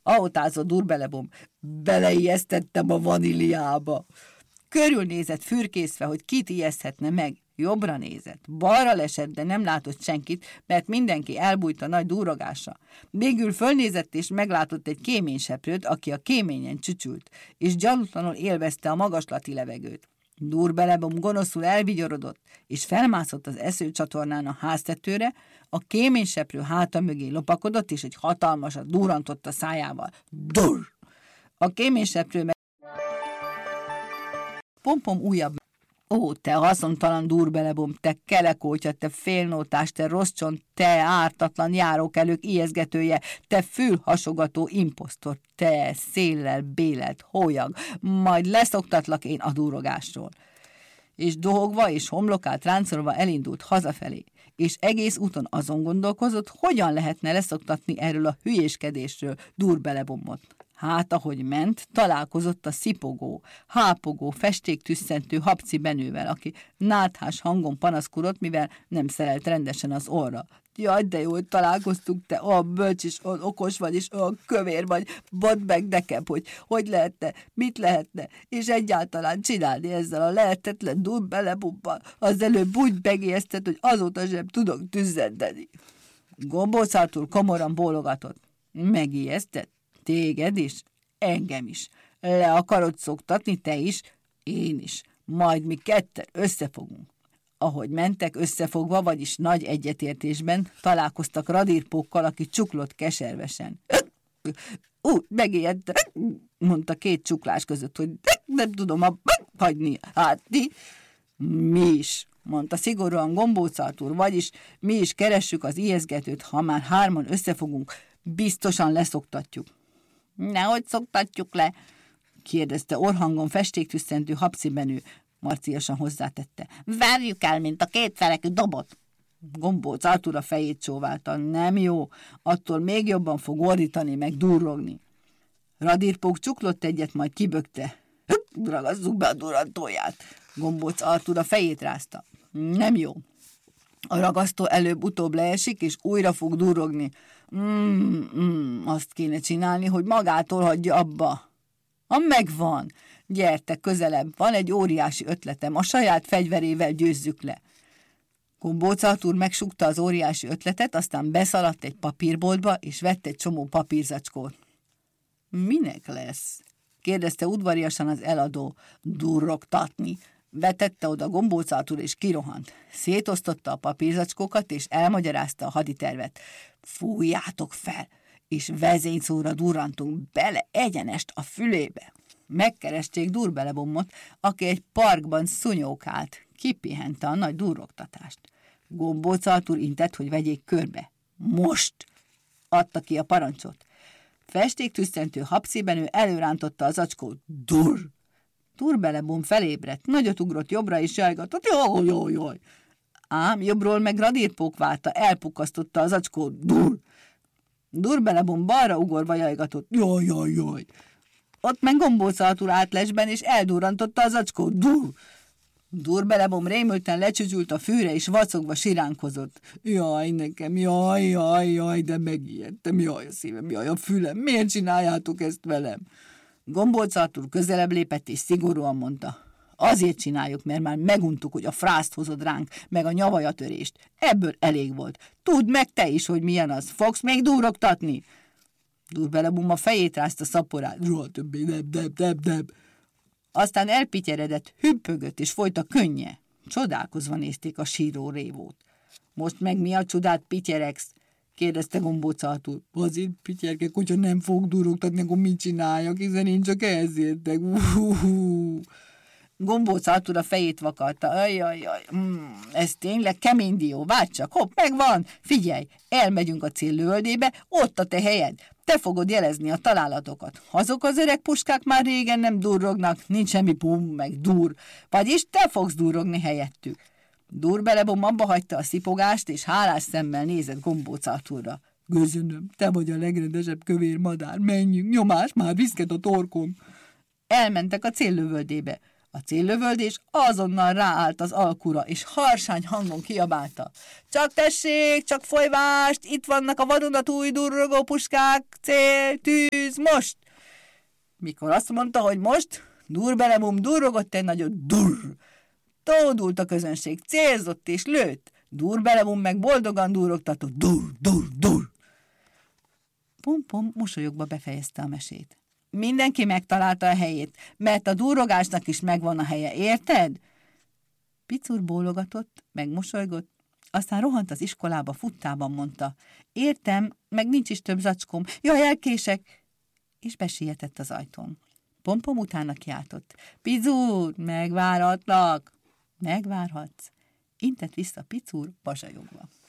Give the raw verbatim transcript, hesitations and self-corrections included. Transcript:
ahotázott Durbelebum. Beleijesztettem a vaníliába. Körülnézett fürkészve, hogy kit ijeszthetne meg. Jobbra nézett, balra lesett, de nem látott senkit, mert mindenki elbújt a nagy durrogásra. Végül fölnézett, és meglátott egy kéményseprőt, aki a kéményen csücsült, és gyanútlanul élvezte a magaslati levegőt. Durbelebum gonoszul elvigyorodott, és felmászott az eszőcsatornán a háztetőre, a kéményseprő háta mögé lopakodott, és egy hatalmasat durrantott a szájával. Durr! A kéményseprő meg... Pompom újabb. Ó, te haszontalan Durbelebum, te kelekótya, te félnótás, te rossz csont, te ártatlan járókelők ijeszgetője, te fülhasogató imposztor, te széllel bélelt hólyag, majd leszoktatlak én a durrogásról. És dohogva és homlokát ráncolva elindult hazafelé, és egész úton azon gondolkozott, hogyan lehetne leszoktatni erről a hülyéskedésről Durbelebumot. Hát, ahogy ment, találkozott a szipogó, hápogó, festéktüsszentő Habci Benővel, aki náthás hangon panaszkodott, mivel nem szerelt rendesen az orra. Jaj, de jó, hogy találkoztunk, te olyan bölcs és olyan okos vagy, és olyan kövér vagy, badd meg nekem, hogy hogy lehetne, mit lehetne, és egyáltalán csinálni ezzel a lehetetlen Durbelebummal. Az előbb úgy megijesztett, hogy azóta sem tudok tüzzenteni. Gombóc Artúr komoran bólogatott. Megijesztett? Téged is? Engem is. Le akarod szoktatni, te is? Én is. Majd mi ketten összefogunk. Ahogy mentek összefogva, vagyis nagy egyetértésben, találkoztak radírpókkal, aki csuklott keservesen. Ú, megijedtem, mondta két csuklás között, hogy nem tudom abba hagyni. Hát ti? Mi is, mondta szigorúan Gombóc Artúr, vagyis mi is keressük az ijeszgetőt, ha már hárman összefogunk, biztosan leszoktatjuk. Nehogy szoktatjuk le, kérdezte orhangon festéktüsszentő Habci Benő, marciasan hozzátette. Verjük el, mint a kétszerekű dobot. Gombóc Artúr a fejét csóválta. Nem jó, attól még jobban fog ordítani, meg durrogni. Radírpók csuklott egyet, majd kibökte. Ragazzuk be a durrantóját. Gombóc Artúr a fejét rázta. Nem jó. A ragasztó előbb-utóbb leesik, és újra fog durrogni. Mm, mm, azt kéne csinálni, hogy magától hagyja abba. Ha megvan, gyertek közelebb, van egy óriási ötletem, a saját fegyverével győzzük le. Gombóc Artúr megsúgta az óriási ötletet, aztán beszaladt egy papírboltba, és vett egy csomó papírzacskót. Minek lesz? Kérdezte udvariasan az eladó. Durrogtatni. Vetette oda Gombóc Artúr, és kirohant. Szétosztotta a papírzacskókat, és elmagyarázta a haditervet. Fújjátok fel, és vezényszóra durrantunk bele egyenest a fülébe. Megkeresték Durbelebumot, aki egy parkban szunyókált. Kipihente a nagy durrogtatást. Gombóc Artúr intett, hogy vegyék körbe. Most! Adta ki a parancsot. Festéktüsszentő Habci Benő előrántotta az zacskót. Durr! Durbelebum felébredt, nagyot ugrott jobbra, és jajgatott. Jaj, jaj, jaj! Ám jobbról meg radírpók várta, elpukasztotta az zacskót. Durr! Durbelebum balra ugorva jajgatott. Jaj, jaj, jaj! Ott meg Gombóc Artúr állt lesben, és eldurrantotta az zacskót. Durr! Durbelebum rémülten lecsücsült a fűre, és vacogva siránkozott. Jaj, nekem, jaj, jaj, jaj, de megijedtem, jaj a szívem, jaj a fülem, miért csináljátok ezt velem? Gombóc Artúr közelebb lépett, és szigorúan mondta. Azért csináljuk, mert már meguntuk, hogy a frászt hozod ránk, meg a nyavajatörést. Ebből elég volt. Tudd meg te is, hogy milyen az. Fogsz még durrogtatni? Durbelebum a fejét rázta szaporát. Róla többé, nem, nem, nem, nem. Aztán elpityeredett, hüppögött, és folyt a könnye. Csodálkozva nézték a síró révót. Most meg mi a csodát pityeregsz? Kérdezte Gombóc Artúr. Azért pityerkek, hogyha nem fog durrogtatni, akkor mit csináljak, hiszen én csak ehhez értek. Uh-huh. Gombóc Artúr a fejét vakarta. Ajajaj, mm, ez tényleg kemény dió, várj csak, hopp, megvan. Figyelj, elmegyünk a céllövöldébe, ott a te helyed. Te fogod jelezni a találatokat. Azok az öreg puskák már régen nem durrognak, nincs semmi pum, meg dur. Vagyis te fogsz durrogni helyettük. Durbelebum abba hagyta a szipogást, és hálás szemmel nézett Gombóc Artúrra. Köszönöm, te vagy a legrendesebb kövér madár, menjünk, nyomás, már viszket a torkom. Elmentek a céllövöldébe. A céllövöldés azonnal ráállt az alkura, és harsány hangon kiabálta. Csak tessék, csak folyvást, itt vannak a vadonatúj durrogó puskák, cél, tűz, most! Mikor azt mondta, hogy most, durbelebum durrogott egy nagyot, durr! Tódult a közönség, célzott és lőtt, durbelebum meg boldogan durrogtatott, durr, durr, durr! Pom-pom mosolyogva befejezte a mesét. Mindenki megtalálta a helyét, mert a durrogásnak is megvan a helye, érted? Picur bólogatott, meg mosolygott, aztán rohant az iskolába, futtában mondta. Értem, meg nincs is több zacskóm, jaj, elkések! És besietett az ajtón. Pom-pom utána kiáltott. Picur, megvárhatlak! Megvárhatsz. Intett vissza Picur, bazsajogva.